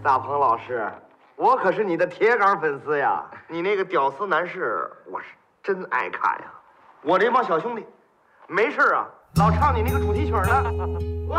大鹏老师，我可是你的铁杆粉丝呀！ 你那个屌丝男士，我是真爱看呀。我这帮小兄弟，没事啊，老唱你那个主题曲呢。我